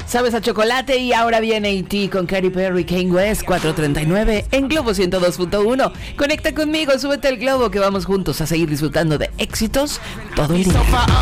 Sabes a chocolate y ahora viene E.T. con Katy Perry, Kanye West, 4:39 en Globo 102.1. Conecta conmigo, súbete al Globo que vamos juntos a seguir disfrutando de éxitos todo el día.